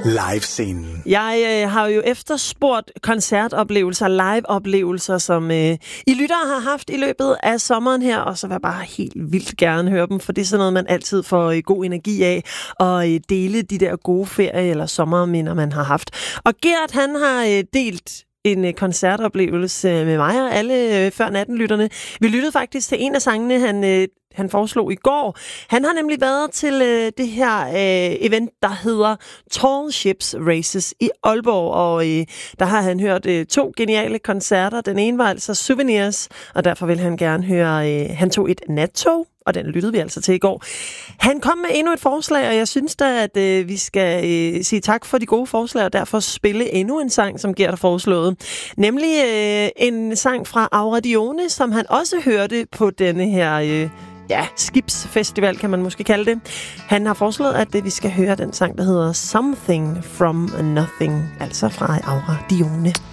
Live-scenen. Jeg har jo efterspurgt koncertoplevelser, live-oplevelser, som I lyttere har haft i løbet af sommeren her, og så vil jeg bare helt vildt gerne høre dem, for det er sådan noget, man altid får god energi af, og dele de der gode ferie- eller sommerminder, man har haft. Og Gert, han har delt en koncertoplevelse med mig og alle før natten-lytterne. Vi lyttede faktisk til en af sangene, han foreslog i går. Han har nemlig været til det her event, der hedder Tall Ships Races i Aalborg, og der har han hørt 2 geniale koncerter. Den ene var altså Souvenirs, og derfor vil han gerne høre, han tog et nattog, og den lyttede vi altså til i går. Han kom med endnu et forslag, og jeg synes da, at vi skal sige tak for de gode forslag, og derfor spille endnu en sang, som Gert har foreslået. Nemlig en sang fra Aura Dione, som han også hørte på denne her skibsfestival, kan man måske kalde det. Han har foreslået, at vi skal høre den sang, der hedder Something from Nothing, altså fra Aura Dione.